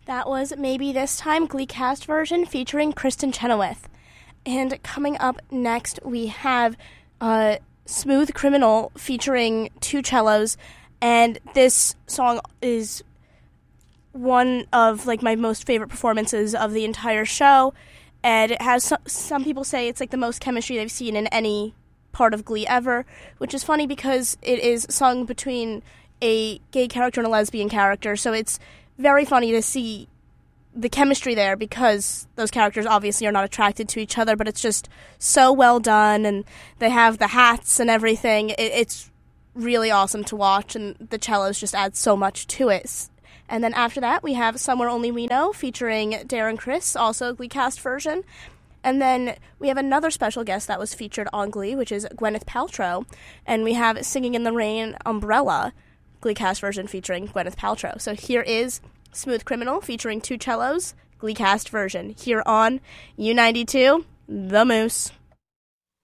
That was Maybe This Time Glee cast version featuring Kristen Chenoweth. And coming up next, we have Smooth Criminal featuring two cellos. And this song is one of like my most favorite performances of the entire show. And it has some people say it's like the most chemistry they've seen in any part of Glee ever, which is funny because it is sung between a gay character and a lesbian character. So it's very funny to see the chemistry there because those characters obviously are not attracted to each other, but it's just so well done, and they have the hats and everything. It's really awesome to watch, and the cellos just add so much to it. And then after that, we have Somewhere Only We Know featuring Darren Criss, also a Glee cast version. And then we have another special guest that was featured on Glee, which is Gwyneth Paltrow. And we have Singing in the Rain, Umbrella, Glee cast version featuring Gwyneth Paltrow. So here is Smooth Criminal featuring two cellos, Glee cast version, here on U92, The Moose.